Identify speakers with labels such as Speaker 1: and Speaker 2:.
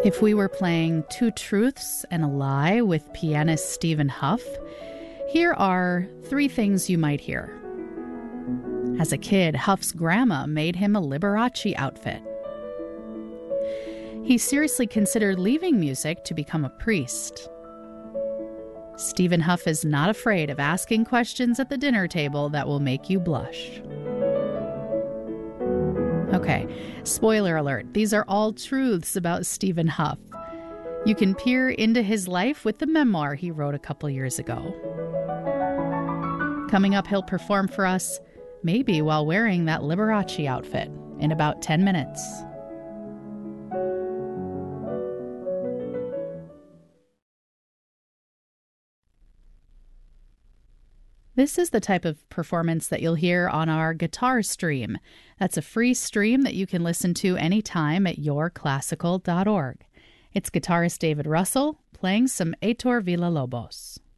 Speaker 1: If we were playing Two Truths and a Lie with pianist Stephen Huff, here are 3 things you might hear. As a kid, Huff's grandma made him a Liberace outfit. He seriously considered leaving music to become a priest. Stephen Huff is not afraid of asking questions at the dinner table that will make you blush. Okay, spoiler alert, these are all truths about Stephen Huff. You can peer into his life with the memoir he wrote a couple years ago. Coming up, he'll perform for us, maybe while wearing that Liberace outfit, in about 10 minutes. This is the type of performance that you'll hear on our guitar stream. That's a free stream that you can listen to anytime at yourclassical.org. It's guitarist David Russell playing some Heitor Villa-Lobos.